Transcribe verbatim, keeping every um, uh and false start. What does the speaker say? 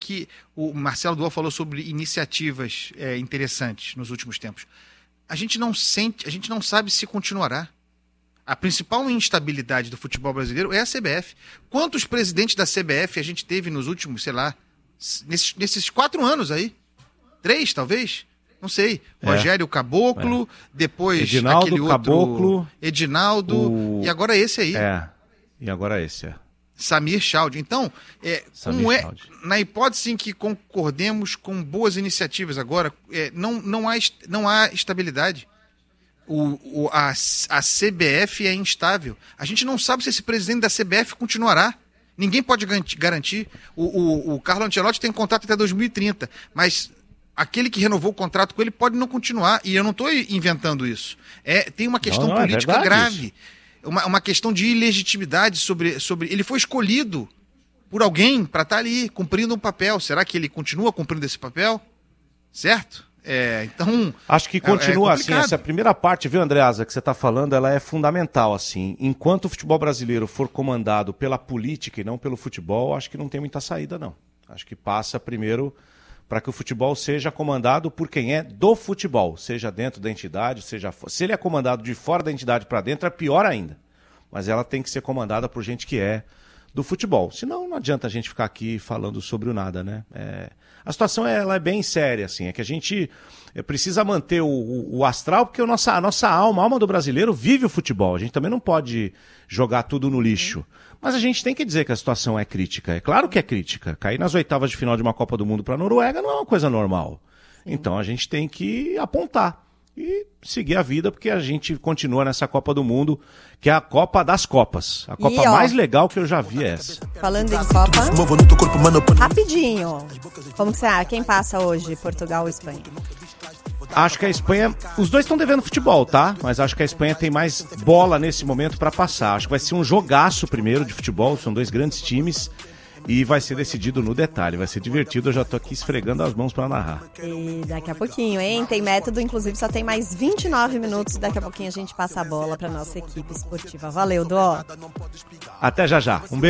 que o Marcelo Duval falou sobre iniciativas é, interessantes nos últimos tempos. A gente não sente, a gente não sabe se continuará. A principal instabilidade do futebol brasileiro é a C B F. Quantos presidentes da C B F a gente teve nos últimos, sei lá, nesses, nesses quatro anos aí? Três, talvez? Não sei. É. Rogério Caboclo, é. depois Edinaldo, aquele outro... Caboclo, Edinaldo, o... e agora esse aí. É, e agora esse, é. Samir Chaldi. Então, é, como é, na hipótese em que concordemos com boas iniciativas agora, é, não, não, há, não há estabilidade. O, o, a, a C B F é instável. A gente não sabe se esse presidente da C B F continuará. Ninguém pode garantir. O, o, o Carlo Ancelotti tem um contrato até dois mil e trinta, mas aquele que renovou o contrato com ele pode não continuar. E eu não estou inventando isso. É, tem uma questão não, não, política é grave. Uma, uma questão de ilegitimidade sobre, sobre... Ele foi escolhido por alguém para estar ali, cumprindo um papel. Será que ele continua cumprindo esse papel? Certo? É, então... Acho que continua é, é assim. Essa primeira parte, viu, Andreasa, que você está falando, ela é fundamental, assim. Enquanto o futebol brasileiro for comandado pela política e não pelo futebol, acho que não tem muita saída, não. Acho que passa primeiro para que o futebol seja comandado por quem é do futebol, seja dentro da entidade, seja... Se ele é comandado de fora da entidade para dentro, é pior ainda. Mas ela tem que ser comandada por gente que é do futebol. Senão não adianta a gente ficar aqui falando sobre o nada, né? É... A situação ela é bem séria, assim, é que a gente precisa manter o, o, o astral, porque a nossa, a nossa alma, a alma do brasileiro vive o futebol. A gente também não pode jogar tudo no lixo. Mas a gente tem que dizer que a situação é crítica. É claro que é crítica. Cair nas oitavas de final de uma Copa do Mundo para a Noruega não é uma coisa normal. Sim. Então a gente tem que apontar e seguir a vida, porque a gente continua nessa Copa do Mundo, que é a Copa das Copas. A Copa e, ó, mais legal que eu já vi é essa. Falando em Copa, rapidinho. Como que você acha? Quem passa hoje, Portugal ou Espanha? Acho que a Espanha... Os dois estão devendo futebol, tá? Mas acho que a Espanha tem mais bola nesse momento para passar. Acho que vai ser um jogaço primeiro de futebol. São dois grandes times. E vai ser decidido no detalhe, vai ser divertido, eu já tô aqui esfregando as mãos para narrar. E daqui a pouquinho, hein? Tem método, inclusive só tem mais vinte e nove minutos, daqui a pouquinho a gente passa a bola para nossa equipe esportiva. Valeu, Dó! Até já já, um beijo.